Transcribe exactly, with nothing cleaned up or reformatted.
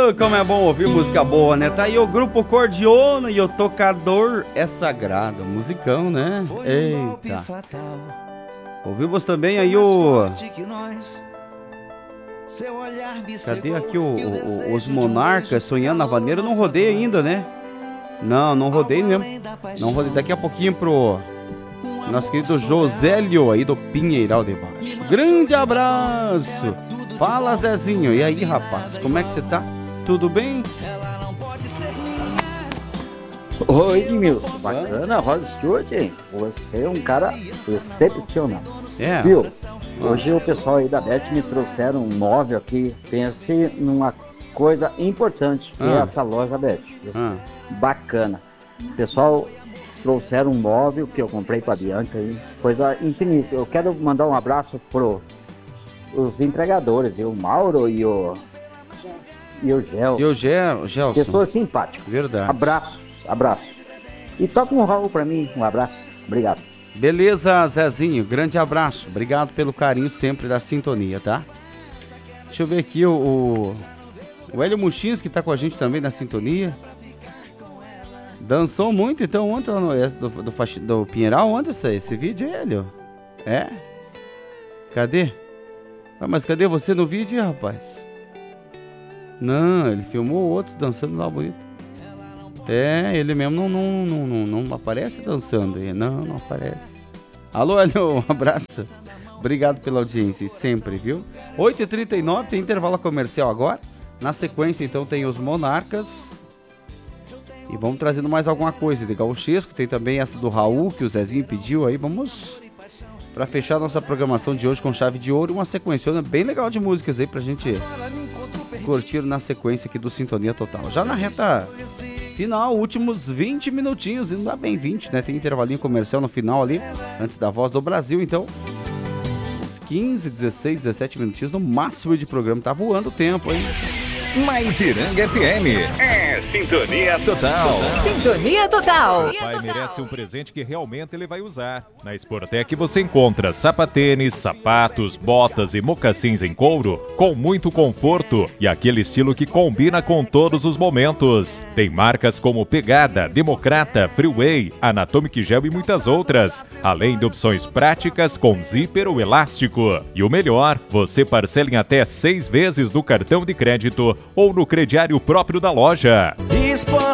Oh, como é bom ouvir música boa, né? Tá aí o grupo Cordiona e o Tocador é Sagrado. Musicão, né? Eita. Ouvimos também aí o... Cadê aqui o, o, os Monarcas Sonhando na Vaneira? Não rodei ainda, né? Não, não rodei mesmo. Não rodei. Daqui a pouquinho pro nosso querido Josélio aí do Pinheiral de Baixo. Grande abraço. Fala, Zezinho. E aí, rapaz? Como é que você tá? Tudo bem? Oi, Edmilson. Bacana, Rod Stewart, hein? Você é um cara excepcional. É. Viu? Hoje o pessoal aí da Bet me trouxeram um móvel aqui. Pense numa coisa importante, que ah. é essa loja Bet. Ah. Bacana. O pessoal trouxeram um móvel que eu comprei pra Bianca aí. Coisa infinita. Eu quero mandar um abraço pro os entregadores, e o Mauro e o e o Gelson. E o Gel, Gelson. Pessoas simpáticas. Verdade. Abraço, abraço. E toca um Raul pra mim, um abraço. Obrigado. Beleza, Zezinho, grande abraço. Obrigado pelo carinho sempre da sintonia, tá? Deixa eu ver aqui o, o, o Hélio Muxins, que tá com a gente também na sintonia. Dançou muito, então, ontem lá no, do, do, do, do Pinheiral, onde esse, esse vídeo, Hélio? É? Cadê? Ah, mas cadê você no vídeo, rapaz? Não, ele filmou outros dançando lá bonito. É, ele mesmo não, não, não, não, não aparece dançando aí. Não, não aparece. Alô, Hélio, um abraço. Obrigado pela audiência, sempre, viu? oito e trinta e nove, tem intervalo comercial agora. Na sequência, então, tem os Monarcas. E vamos trazendo mais alguma coisa de gauchesco. Tem também essa do Raul, que o Zezinho pediu aí. Vamos... Pra fechar nossa programação de hoje com chave de ouro, uma sequência bem legal de músicas aí pra gente curtir na sequência aqui do Sintonia Total. Já na reta final, últimos vinte minutinhos, e não dá bem vinte, né? Tem intervalinho comercial no final ali, antes da Voz do Brasil, então uns quinze, dezesseis, dezessete minutinhos no máximo de programa. Tá voando o tempo, hein? Na Ipiranga F M, é Sintonia Total. Sintonia Total. Seu pai merece um presente que realmente ele vai usar. Na Sportec você encontra sapatênis, sapatos, botas e mocassins em couro com muito conforto e aquele estilo que combina com todos os momentos. Tem marcas como Pegada, Democrata, Freeway, Anatomic Gel e muitas outras, além de opções práticas com zíper ou elástico. E o melhor, você parcela em até seis vezes no cartão de crédito ou no crediário próprio da loja.